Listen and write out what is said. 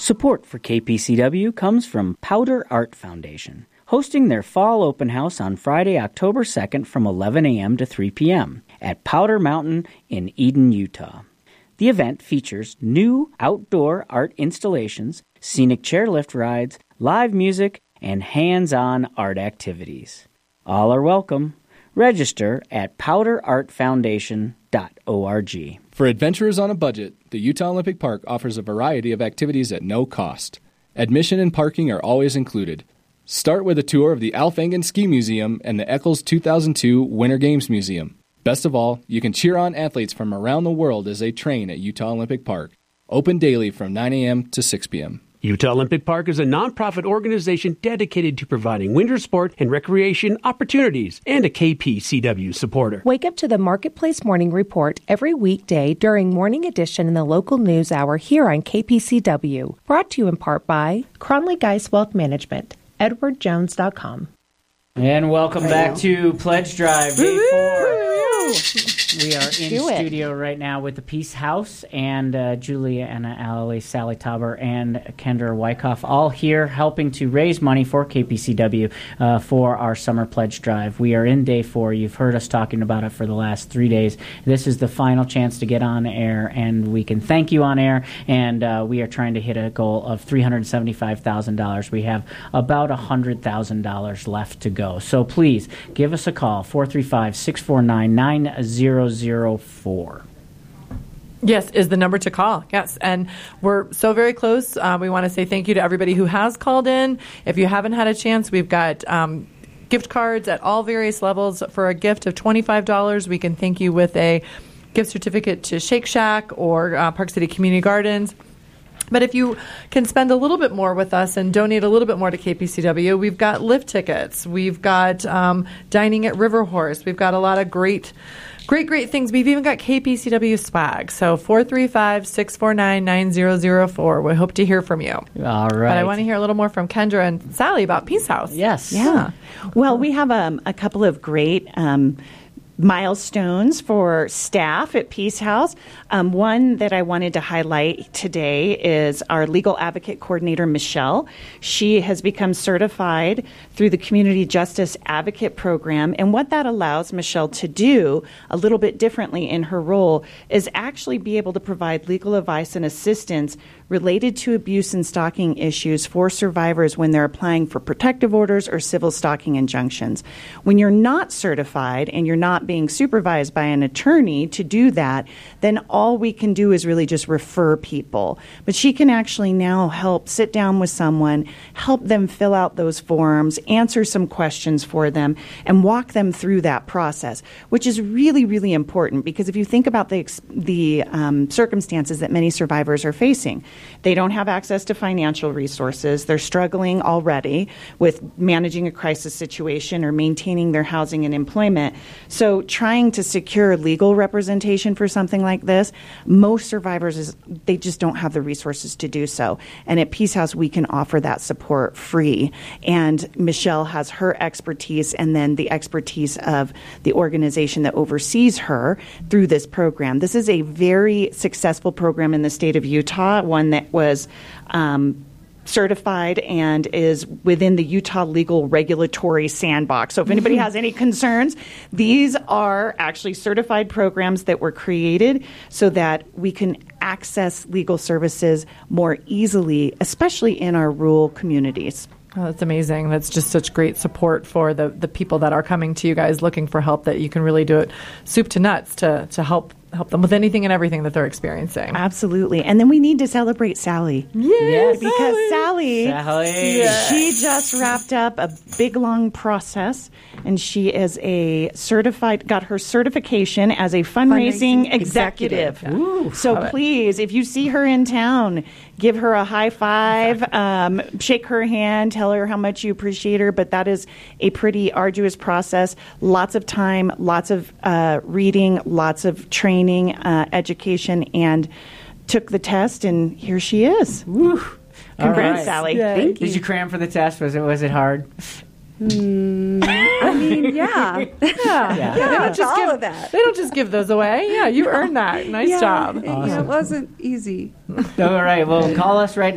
Support for KPCW comes from Powder Art Foundation, hosting their fall open house on Friday, October 2nd from 11 a.m. to 3 p.m. at Powder Mountain in Eden, Utah. The event features new outdoor art installations, scenic chairlift rides, live music, and hands-on art activities. All are welcome. Register at powderartfoundation.org. For adventurers on a budget, the Utah Olympic Park offers a variety of activities at no cost. Admission and parking are always included. Start with a tour of the Alf Engen Ski Museum and the Eccles 2002 Winter Games Museum. Best of all, you can cheer on athletes from around the world as they train at Utah Olympic Park. Open daily from 9 a.m. to 6 p.m. Utah Olympic Park is a nonprofit organization dedicated to providing winter sport and recreation opportunities and a KPCW supporter. Wake up to the Marketplace Morning Report every weekday during Morning Edition in the local news hour here on KPCW. Brought to you in part by Cronley Geist Wealth Management, edwardjones.com. And welcome back to Pledge Drive, Day 4. We are in studio right now with the Peace House and Julia Anna Alley, Sally Tauber, and Kendra Wyckoff, all here helping to raise money for KPCW for our summer pledge drive. We are in Day 4. You've heard us talking about it for the last 3 days. This is the final chance to get on air, and we can thank you on air, and we are trying to hit a goal of $375,000. We have about $100,000 left to go. So please give us a call, 435-649-9004. Yes, is the number to call. Yes, and we're so very close. We want to say thank you to everybody who has called in. If you haven't had a chance, we've got gift cards at all various levels. For a gift of $25, we can thank you with a gift certificate to Shake Shack or Park City Community Gardens. But if you can spend a little bit more with us and donate a little bit more to KPCW, we've got lift tickets. We've got dining at River Horse. We've got a lot of great things. We've even got KPCW swag. So 435-649-9004. We hope to hear from you. All right. But I want to hear a little more from Kendra and Sally about Peace House. Yes. Yeah. Well, we have a couple of great milestones for staff at Peace House. One that I wanted to highlight today is our legal advocate coordinator, Michelle. She has become certified through the Community Justice Advocate Program. And what that allows Michelle to do a little bit differently in her role is actually be able to provide legal advice and assistance related to abuse and stalking issues for survivors when they're applying for protective orders or civil stalking injunctions. When you're not certified and you're not being supervised by an attorney to do that, then all we can do is really just refer people. But she can actually now help sit down with someone, help them fill out those forms, answer some questions for them, and walk them through that process, which is really, really important because if you think about the circumstances that many survivors are facing, they don't have access to financial resources. They're struggling already with managing a crisis situation or maintaining their housing and employment. So trying to secure legal representation for something like this, most survivors, they just don't have the resources to do so. And at Peace House, we can offer that support free. And Michelle has her expertise and then the expertise of the organization that oversees her through this program. This is a very successful program in the state of Utah, one that was certified and is within the Utah legal regulatory sandbox. So if anybody has any concerns, these are actually certified programs that were created so that we can access legal services more easily, especially in our rural communities. Oh, that's amazing. That's just such great support for the people that are coming to you guys looking for help, that you can really do it soup to nuts to help them with anything and everything that they're experiencing. Absolutely. And then we need to celebrate Sally. Yes. Because Sally, she just wrapped up a big, long process, and she is got her certification as a fundraising executive. Yeah. Ooh, so please, if you see her in town, give her a high five, shake her hand, tell her how much you appreciate her. But that is a pretty arduous process. Lots of time, lots of reading, lots of training, education, and took the test, and here she is. Woo. Congrats, Sally. Thank you. Did you cram for the test? Was it hard? I mean, yeah. They don't just give those away. Yeah, you earned that. Nice job. It wasn't easy. All right. Well, call us right